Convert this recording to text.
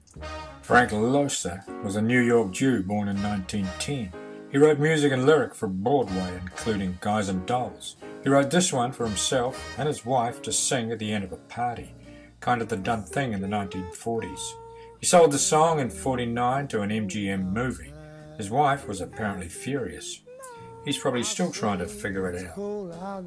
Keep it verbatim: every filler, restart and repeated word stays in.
Frank Loesser was a New York Jew born in nineteen ten. He wrote music and lyric for Broadway, including Guys and Dolls. He wrote this one for himself and his wife to sing at the end of a party, kind of the done thing in the nineteen forties. He sold the song in forty-nine to an M G M movie. His wife was apparently furious. He's probably still trying to figure it out.